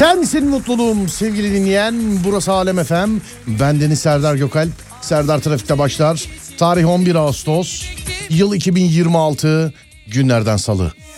Sensin mutluluğum sevgili dinleyen. Burası Alem FM. Bendeniz Serdar Gökalp. Serdar Trafik'te başlar. Tarih 11 Ağustos. Yıl 2026. Günlerden Salı.